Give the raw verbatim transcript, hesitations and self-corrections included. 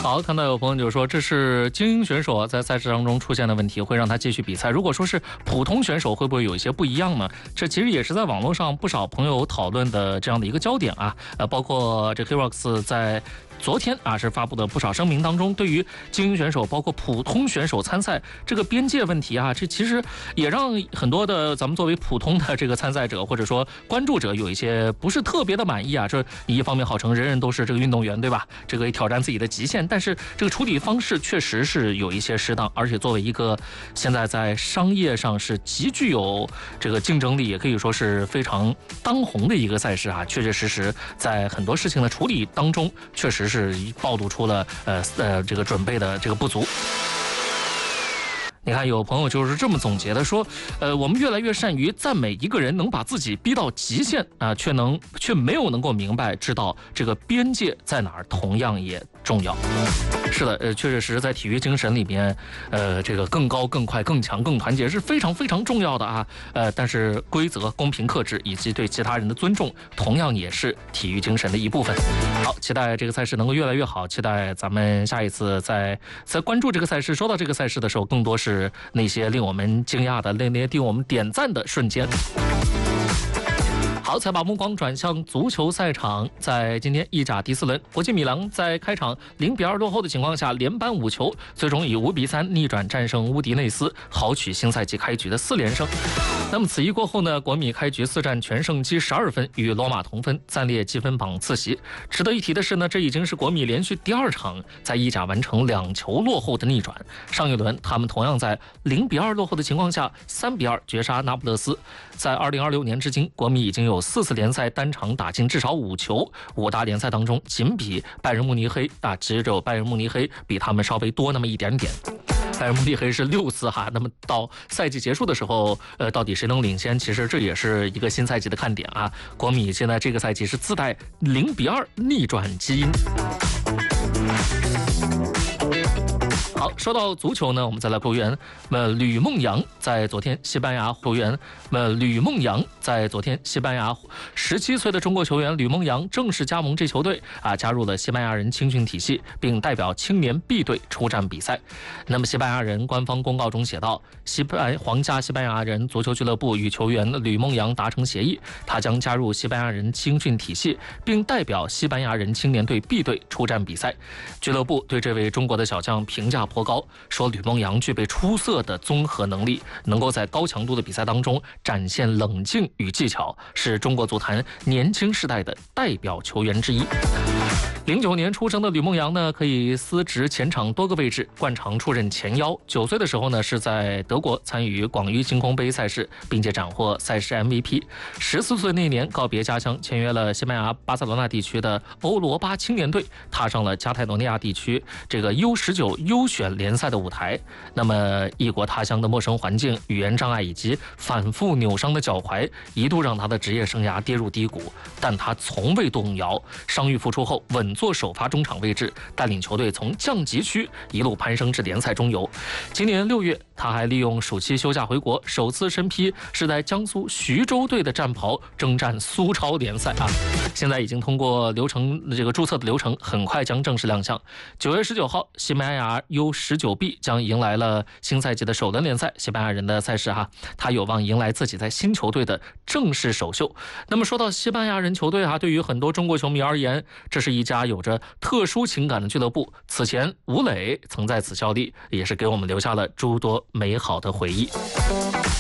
好，看到有朋友就说这是精英选手在赛事当中出现的问题，会让他继续比赛。如果说是普通选手，会不会有一些不一样呢？这其实也是在网络上不少朋友讨论的这样的一个焦点啊。呃，包括这 Herox 在昨天啊是发布的不少声明当中，对于精英选手包括普通选手参赛这个边界问题啊，这其实也让很多的咱们作为普通的这个参赛者或者说关注者有一些不是特别的满意啊。这你一方面号称人人都是这个运动员，对吧？这个挑战自己的极限，但是这个处理方式确实是有一些适当，而且作为一个现在在商业上是极具有这个竞争力，也可以说是非常当红的一个赛事啊，确确实实在很多事情的处理当中，确实是暴露出了呃呃这个准备的这个不足。你看，有朋友就是这么总结的，说，呃，我们越来越善于赞美一个人能把自己逼到极限啊、呃，却能却没有能够明白知道这个边界在哪儿，同样也重要。是的，呃，确确实实在体育精神里面，呃，这个更高、更快、更强、更团结是非常非常重要的啊。呃，但是规则、公平、克制以及对其他人的尊重，同样也是体育精神的一部分。好，期待这个赛事能够越来越好，期待咱们下一次在在关注这个赛事、说到这个赛事的时候，更多是那些令我们惊讶的、那些令我们点赞的瞬间。好，才把目光转向足球赛场。在今天意甲第四轮，国际米兰在开场零比二落后的情况下，连扳五球，最终以五比三逆转战胜乌迪内斯，豪取新赛季开局的四连胜。那么此役过后呢，国米开局四战全胜，积十二分，与罗马同分，暂列积分榜次席。值得一提的是呢，这已经是国米连续第二场在意甲完成两球落后的逆转。上一轮他们同样在零比二落后的情况下，三比二绝杀那不勒斯。在二零二六年至今，国米已经有四次联赛单场打进至少五球，五大联赛当中仅比拜仁慕尼黑啊，只有拜仁慕尼黑比他们稍微多那么一点点。拜仁慕尼黑是六次哈，那么到赛季结束的时候，呃，到底谁能领先？其实这也是一个新赛季的看点啊。国米现在这个赛季是自带零比二逆转基因。好，说到足球呢，我们再来球员呃吕梦阳在昨天西班牙球员呃吕梦阳在昨天西班牙十七岁的中国球员吕梦阳正式加盟这球队啊，加入了西班牙人青训体系，并代表青年 B 队出战比赛。那么西班牙人官方公告中写道，西班皇家西班牙人足球俱乐部与球员吕梦阳达成协议，他将加入西班牙人青训体系，并代表西班牙人青年队 B 队出战比赛。俱乐部对这位中国的小将评价颇高，说吕梦阳具备出色的综合能力，能够在高强度的比赛当中展现冷静与技巧，是中国足坛年轻世代的代表球员之一。零九年出生的吕梦阳呢，可以司职前场多个位置，惯常出任前腰。九岁的时候呢，是在德国参与广域星空杯赛事，并且斩获赛事 M V P。十四岁那年告别家乡，签约了西班牙巴塞罗那地区的欧罗巴青年队，踏上了加泰罗尼亚地区这个 U 十九 优选联赛的舞台。那么异国他乡的陌生环境、语言障碍以及反复扭伤的脚踝，一度让他的职业生涯跌入低谷，但他从未动摇，伤愈复出后稳坐首发中场位置，带领球队从降级区一路攀升至联赛中游。今年六月，他还利用暑期休假回国，首次身披是在江苏徐州队的战袍征战苏超联赛啊！现在已经通过流程这个注册的流程，很快将正式亮相。九月十九号，西班牙 U 十九 B 将迎来了新赛季的首轮联赛，西班牙人的赛事哈，他有望迎来自己在新球队的正式首秀。那么说到西班牙人球队啊，对于很多中国球迷而言，这是一家有着特殊情感的俱乐部。此前吴磊曾在此效力，也是给我们留下了诸多美好的回忆。